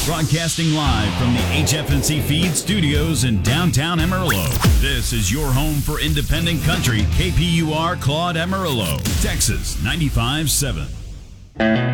Broadcasting live from the HFNC Feed Studios in downtown Amarillo. This is your home for independent country, KPUR Claude Amarillo, Texas 95.7.